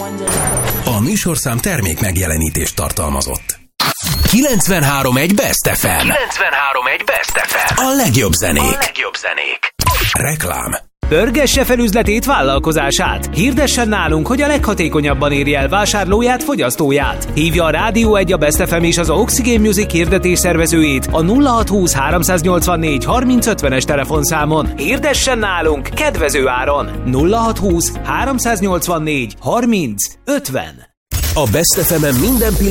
A műsorszám termék megjelenítést tartalmazott. 93.1 Best FM. 93.1 Best FM. A legjobb zenék. Reklám. Pörgesse fel üzletét, vállalkozását. Hirdessen nálunk, hogy a leghatékonyabban érje el vásárlóját, fogyasztóját. Hívja a Rádió 1, a Best FM és az Oxygen Music hirdetés szervezőjét a 0620 384 3050-es telefonszámon. Hirdessen nálunk kedvező áron. 0620 384 3050. A Best FM-en minden pillanat